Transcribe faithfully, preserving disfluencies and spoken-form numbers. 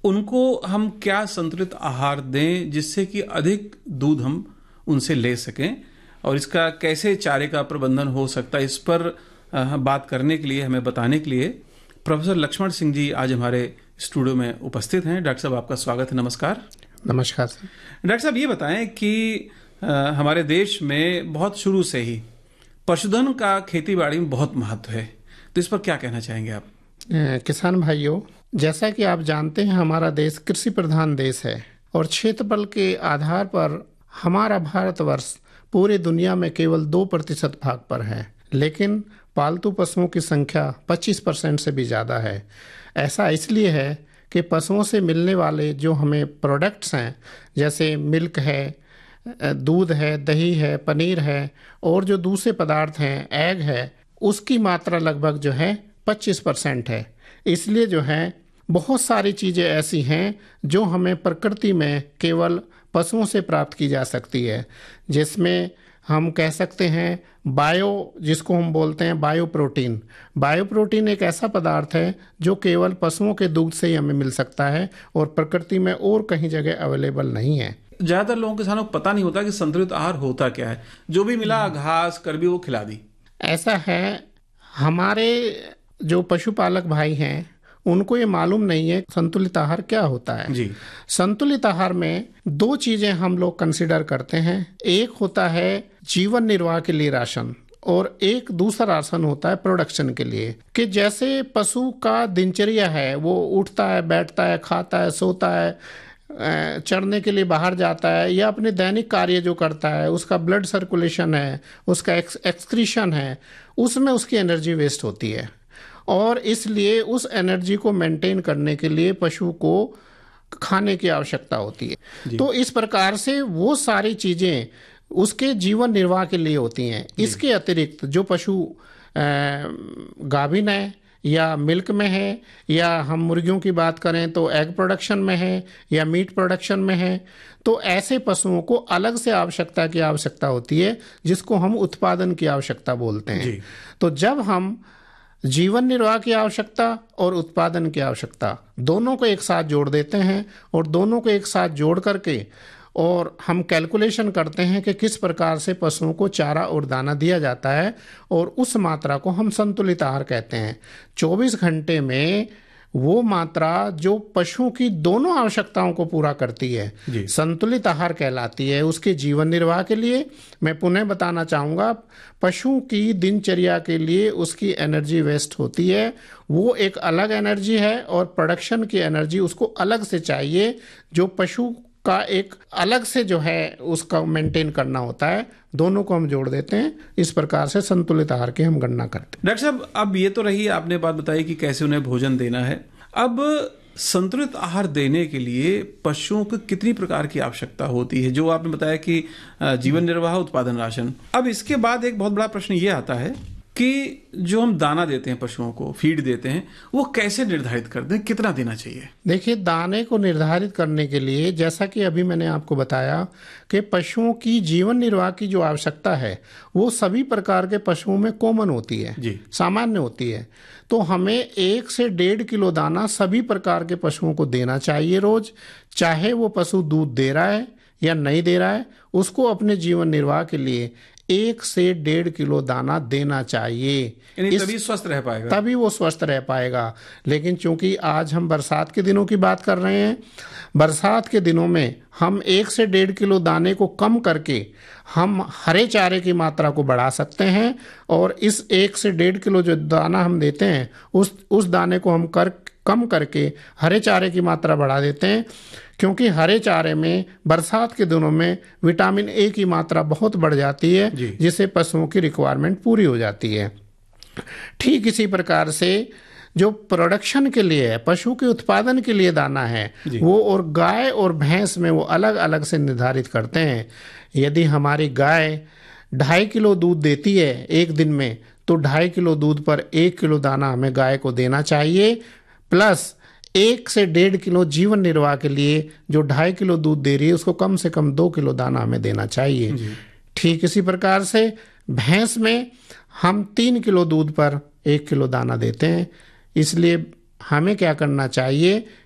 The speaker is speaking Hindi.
उनको हम क्या संतुलित आहार दें जिससे कि अधिक दूध हम उनसे ले सकें, और इसका कैसे चारे का प्रबंधन हो सकता है, इस पर बात करने के लिए, हमें बताने के लिए प्रोफेसर लक्ष्मण सिंह जी आज हमारे स्टूडियो में उपस्थित हैं। डॉक्टर साहब, आपका स्वागत है। नमस्कार। नमस्कार सर। डॉक्टर साहब, ये बताएं कि आ, हमारे देश में बहुत शुरू से ही पशुधन का खेती-बाड़ी में बहुत महत्व है, तो इस पर क्या कहना चाहेंगे आप? किसान भाइयों, जैसा कि आप जानते हैं हमारा देश कृषि प्रधान देश है और क्षेत्रफल के आधार पर हमारा भारतवर्ष पूरी दुनिया में केवल दो प्रतिशत भाग पर है, लेकिन पालतू पशुओं की संख्या पच्चीस परसेंट से भी ज़्यादा है। ऐसा इसलिए है कि पशुओं से मिलने वाले जो हमें प्रोडक्ट्स हैं, जैसे मिल्क है, दूध है, दही है, पनीर है और जो दूसरे पदार्थ हैं, एग है, उसकी मात्रा लगभग जो है पच्चीस परसेंट है। इसलिए जो है बहुत सारी चीज़ें ऐसी हैं जो हमें प्रकृति में केवल पशुओं से प्राप्त की जा सकती है, जिसमें हम कह सकते हैं बायो, जिसको हम बोलते हैं बायो प्रोटीन। बायो प्रोटीन एक ऐसा पदार्थ है जो केवल पशुओं के दूध से ही हमें मिल सकता है और प्रकृति में और कहीं जगह अवेलेबल नहीं है। ज्यादातर लोगों के सामने पता नहीं होता कि संतुलित आहार होता क्या है। जो भी मिला घास करबी वो खिला दी। ऐसा है, हमारे जो पशुपालक भाई हैं उनको ये मालूम नहीं है संतुलित आहार क्या होता है जी। संतुलित आहार में दो चीजें हम लोग कंसिडर करते हैं। एक होता है जीवन निर्वाह के लिए राशन और एक दूसरा राशन होता है प्रोडक्शन के लिए। कि जैसे पशु का दिनचर्या है, वो उठता है, बैठता है, खाता है, सोता है, चरने के लिए बाहर जाता है या अपने दैनिक कार्य जो करता है, उसका ब्लड सर्कुलेशन है, उसका एक्सक्रीशन है, उसमें उसकी एनर्जी वेस्ट होती है और इसलिए उस एनर्जी को मेंटेन करने के लिए पशु को खाने की आवश्यकता होती है। तो इस प्रकार से वो सारी चीज़ें उसके जीवन निर्वाह के लिए होती हैं। इसके अतिरिक्त जो पशु गाभिन है या मिल्क में है, या हम मुर्गियों की बात करें तो एग प्रोडक्शन में है या मीट प्रोडक्शन में है, तो ऐसे पशुओं को अलग से आवश्यकता की आवश्यकता होती है, जिसको हम उत्पादन की आवश्यकता बोलते हैं। तो जब हम जीवन निर्वाह की आवश्यकता और उत्पादन की आवश्यकता दोनों को एक साथ जोड़ देते हैं और दोनों को एक साथ जोड़ करके और हम कैलकुलेशन करते हैं कि किस प्रकार से पशुओं को चारा और दाना दिया जाता है, और उस मात्रा को हम संतुलित आहार कहते हैं। चौबीस घंटे में वो मात्रा जो पशुओं की दोनों आवश्यकताओं को पूरा करती है संतुलित आहार कहलाती है। उसके जीवन निर्वाह के लिए मैं पुनः बताना चाहूँगा, पशु की दिनचर्या के लिए उसकी एनर्जी वेस्ट होती है, वो एक अलग एनर्जी है, और प्रोडक्शन की एनर्जी उसको अलग से चाहिए, जो पशु का एक अलग से जो है उसका मेंटेन करना होता है। दोनों को हम जोड़ देते हैं। इस प्रकार से संतुलित आहार की हम गणना करते हैं। डॉक्टर साहब, अब ये तो रही आपने बात बताई कि कैसे उन्हें भोजन देना है। अब संतुलित आहार देने के लिए पशुओं को कितनी प्रकार की आवश्यकता होती है? जो आपने बताया कि जीवन निर्वाह, उत्पादन, राशन। अब इसके बाद एक बहुत बड़ा प्रश्न ये आता है कि जो हम दाना देते हैं पशुओं को, फीड देते हैं, वो कैसे निर्धारित कर दें, कितना देना चाहिए? देखिए, दाने को निर्धारित करने के लिए जैसा कि अभी मैंने आपको बताया कि पशुओं की जीवन निर्वाह की जो आवश्यकता है वो सभी प्रकार के पशुओं में कॉमन होती है जी, सामान्य होती है। तो हमें एक से डेढ़ किलो दाना सभी प्रकार के पशुओं को देना चाहिए रोज, चाहे वो पशु दूध दे रहा है या नहीं दे रहा है, उसको अपने जीवन निर्वाह के लिए एक से डेढ़ किलो दाना देना चाहिए। तभी स्वस्थ रह पाएगा, तभी वो स्वस्थ रह पाएगा। लेकिन चूंकि आज हम बरसात के दिनों की बात कर रहे हैं, बरसात के दिनों में हम एक से डेढ़ किलो दाने को कम करके हम हरे चारे की मात्रा को बढ़ा सकते हैं, और इस एक से डेढ़ किलो जो दाना हम देते हैं उस उस दाने को हम कर कम करके हरे चारे की मात्रा बढ़ा देते हैं, क्योंकि हरे चारे में बरसात के दिनों में विटामिन ए की मात्रा बहुत बढ़ जाती है, जिससे पशुओं की रिक्वायरमेंट पूरी हो जाती है। ठीक इसी प्रकार से जो प्रोडक्शन के लिए है, पशु के उत्पादन के लिए दाना है, वो और गाय और भैंस में वो अलग अलग से निर्धारित करते हैं। यदि हमारी गाय ढाई किलो दूध देती है एक दिन में, तो ढाई किलो दूध पर एक किलो दाना हमें गाय को देना चाहिए, प्लस एक से डेढ़ किलो जीवन निर्वाह के लिए जो ढाई किलो दूध दे रही है उसको कम से कम दो किलो दाना हमें देना चाहिए। ठीक इसी प्रकार से भैंस में हम तीन किलो दूध पर एक किलो दाना देते हैं। इसलिए हमें क्या करना चाहिए